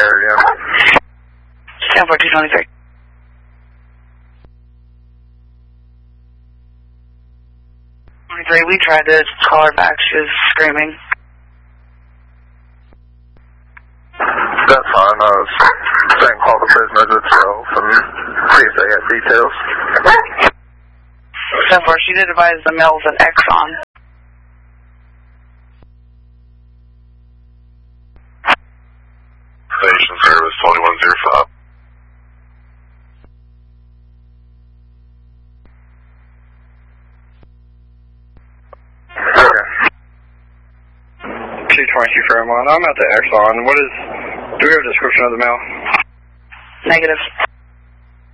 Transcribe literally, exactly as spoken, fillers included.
area. ten four two twenty-three. twenty-three, we tried to call her back. She was screaming. That's fine. I was saying call the prisoners itself and see if they had details. ten four, she did advise the male with an X on. Station service twenty-one oh five. Okay. two twenty-two Fairmont. I'm at the Exxon. What is, do we have a description of the mail? Negative.